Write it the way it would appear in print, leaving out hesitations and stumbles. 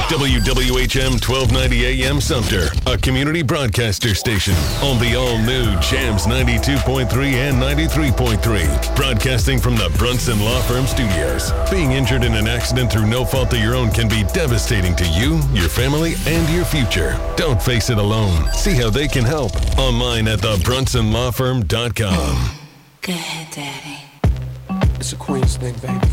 WWHM 1290 AM Sumter, a community broadcaster station on the all-new Jams 92.3 and 93.3. Broadcasting from the Brunson Law Firm Studios. Being injured in an accident through no fault of your own can be devastating to you, your family, and your future. Don't face it alone. See how they can help online at thebrunsonlawfirm.com. Go ahead, Daddy. It's a Queens thing, baby.